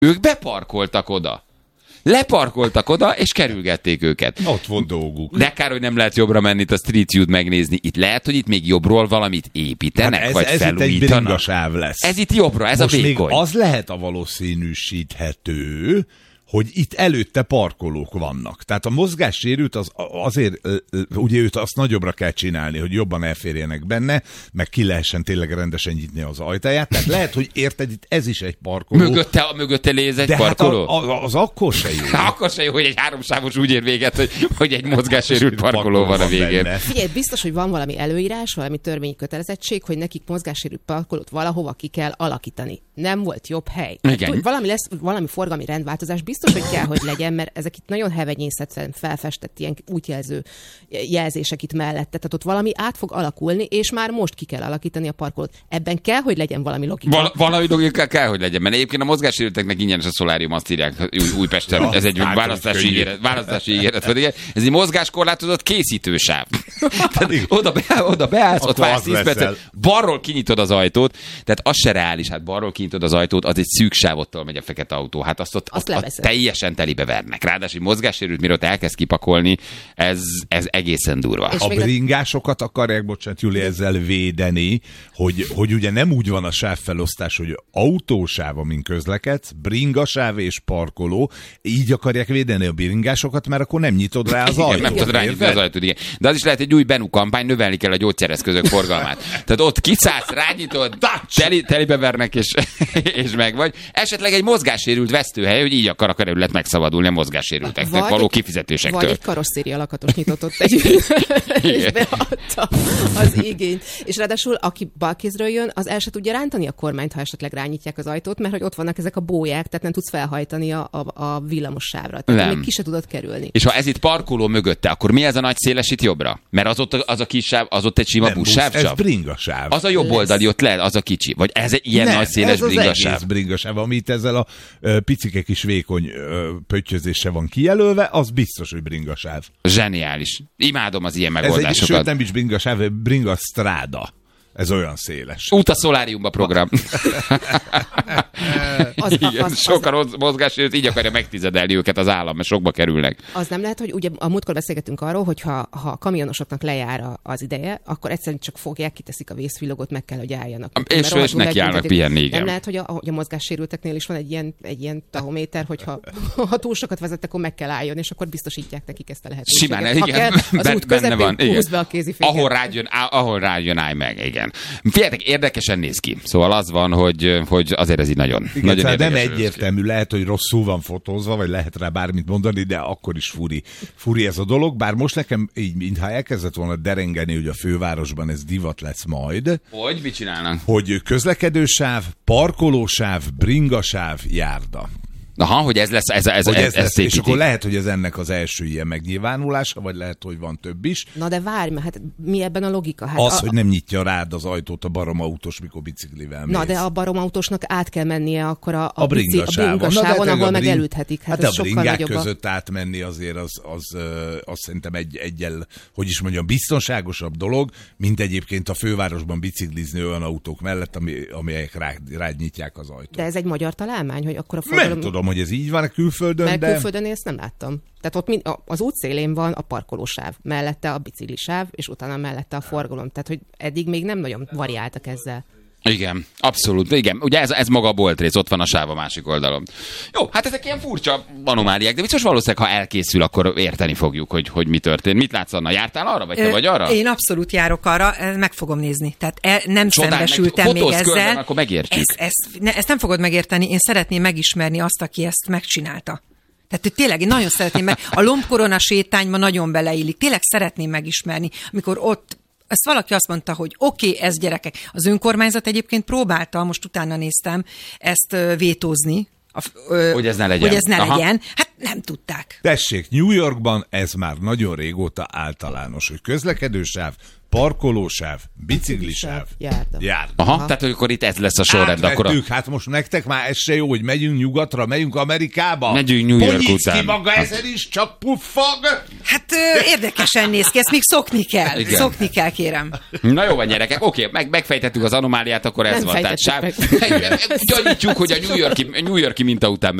Ők beparkoltak oda. Leparkoltak oda, és kerülgették őket. Ott van dolguk. De kár, hogy nem lehet jobbra menni itt a Street View-t megnézni. Itt lehet, hogy itt még jobbról valamit építenek, vagy felújítanak. Ez itt egy bringasáv lesz. Ez itt jobbra, ez most a vékony. Még az lehet a valószínűsíthető, hogy itt előtte parkolók vannak. Tehát a mozgássérült azért, ugye őt azt nagyobbra kell csinálni, hogy jobban elférjenek benne, meg ki lehessen tényleg rendesen nyitni az ajtaját. Tehát lehet, hogy érted, itt ez is egy parkoló. Mögötte léz egy de parkoló? Hát az akkor se jó. Akkor se jó, hogy egy háromsávos úgy ér véget, hogy egy mozgássérült parkoló van a végén. Figyelj, biztos, hogy van valami előírás, valami törvényi kötelezettség, hogy nekik mozgássérült parkolót valahova ki kell alakítani. Nem volt jobb hely. Igen. Valami forgalmi rendváltozás biztos, hogy kell, hogy legyen, mert ezek itt nagyon hevegyészetesen felfestett ilyen útjelző jelzések itt mellette. Tehát ott valami át fog alakulni, és már most ki kell alakítani a parkolót. Ebben kell, hogy legyen valami logika. Valami logika kell, hogy legyen, mert egyébként a mozgássérülteknek ingyenes a szolárium, azt írják Újpesten. Ja, ez egy választási ígéret. Ez egy mozgáskorlátozott készítősáv. Oda beállsz, ott vársz 10 percet, balról kinyitod az ajtót, tehát az se reális, hát balról kinyitod az ajtót, az egy szűk sávottól megy a fekete autó. Hát azt teljesen telibe vernek. Ráadásul mozgássérült, mire ott elkezd kipakolni, ez egészen durva. A bringásokat akarják, bocsánat, Júli, ezzel védeni, hogy ugye nem úgy van a sávfelosztás, hogy autósáv, amin közlekedsz, bringasáv és parkoló, így akarják védeni a bringásokat, mert akkor nem nyitod rá az ajtót. Nem tudod rányitni az ajtót, igen. De az is lehet egy új Benú kampány, növelni kell a gyógyszereszközök forgalmát. Tehát ott kiszállsz, rányitod, telibe vernek, és meg vagy. Esetleg egy mozgássérült vesztőhely, hogy így akar a kerület megszabadulni a mozgássérülteknek való kifizetésektől. Vagy egy karosszéria lakatos nyitott ott és beadta az igényt. És ráadásul, aki balkézről jön, az el se tudja rántani a kormányt, ha esetleg rányitják az ajtót, mert hogy ott vannak ezek a bóják, tehát nem tudsz felhajtani a villamos sávra. Tehát még ki se tudod kerülni. És ha ez itt parkoló mögötte, akkor mi ez a nagy széles itt jobbra? Mert az a kis sáv, az ott egy sima buszsáv csak? Ez bringasáv. Az a jobb oldali ott lehet, az a kicsi. Vagy ez egy ilyen nagy széles bringasáv? Ez az egész bringasáv, amit ezzel a picike kis vékony pöttyözése van kijelölve, az biztos, hogy bringasáv. Zseniális. Imádom az ilyen megoldásokat. Sőt, nem is bringasáv, bringastráda. Ez olyan széles. Út a szoláriumba program. Sokan mozgássérült, így akarja megtizedelni őket az állam, mert sokba kerülnek. Az nem lehet, hogy ugye a múltkor beszélgetünk arról, hogy ha a kamionosoknak lejár az ideje, akkor egyszerűen csak fogják, kiteszik a vészvilogot, meg kell, hogy álljanak. És nekiállnak pihenni, igen. Nem lehet, hogy a mozgássérülteknél is van egy ilyen tahométer, hogyha túl sokat vezet, akkor meg kell álljon, és akkor biztosítják nekik ezt a lehetőséget. Simán, igen. Az út közepén húzd be a kéziféket. Ahol rájön, állj meg, igen. Figyeljetek, érdekesen néz ki. Szóval az van, hogy azért ez így nagyon érdekes. Nem egyértelmű, lehet, hogy rosszul van fotózva, vagy lehet rá bármit mondani, de akkor is furi ez a dolog. Bár most nekem így, mintha elkezdett volna derengeni, hogy a fővárosban ez divat lesz majd. Hogy? Mit csinálnak? Hogy közlekedősáv, parkolósáv, bringasáv, járda. Aha, hogy ez lesz, ez és akkor lehet, hogy ez ennek az első ilyen megnyilvánulása, vagy lehet, hogy van több is. Na de várj, mert hát mi ebben a logika? Hát hogy nem nyitja rád az ajtót a baromautós, mikor biciklivel mész. Na de a baromautósnak át kell mennie akkor a bringasávon, ahol meg elüthetik. Hát a bringák között átmenni azért az szerintem egyel, hogy is mondjam, biztonságosabb dolog, mint egyébként a fővárosban biciklizni olyan autók mellett, amelyek rád nyitják az ajtót. De ez egy magyar találmány, hogy akkor a forgalom... Nem tudom, hogy ez így van a külföldön, mert külföldön ezt nem láttam. Tehát ott az útszélén van a parkolósáv, mellette a biciklisáv, és utána mellette a forgalom. Tehát, hogy eddig még nem nagyon variáltak ezzel. Igen, abszolút, igen. Ugye ez maga a boltrész, ott van a sáv a másik oldalon. Jó, hát ezek ilyen furcsa anomáliák, de biztos valószínűleg, ha elkészül, akkor érteni fogjuk, hogy mi történt. Mit látsz, Anna? Jártál arra, vagy te vagy arra? Én abszolút járok arra, meg fogom nézni. Tehát nem szembesültem még ezzel. Körben, akkor megértjük. Ezt nem fogod megérteni, én szeretném megismerni azt, aki ezt megcsinálta. Tehát hogy tényleg én nagyon szeretném a lombkorona sétányban nagyon beleillik. Tényleg szeretném megismerni, amikor ott ezt valaki azt mondta, hogy oké, ez gyerekek. Az önkormányzat egyébként próbálta, most utána néztem, ezt vétózni. Hogy ez ne legyen. Hát Nem tudták. Tessék, New Yorkban ez már nagyon régóta általános, hogy közlekedősáv, parkolósáv, biciklisáv, járda. Aha, tehát akkor itt ez lesz a sorrend. Akkor hát most nektek már ez se jó, hogy megyünk nyugatra, megyünk Amerikába. Megyünk New York Ponyicki után. maga ezen is csak puffog. Hát érdekesen néz ki, ezt még szokni kell. Igen. Szokni kell, kérem. Na jó van, gyerekek, oké, megfejtettük az anomáliát, akkor ez Nem van. Tehát fejtettük gyanítjuk, hogy a New York-i minta után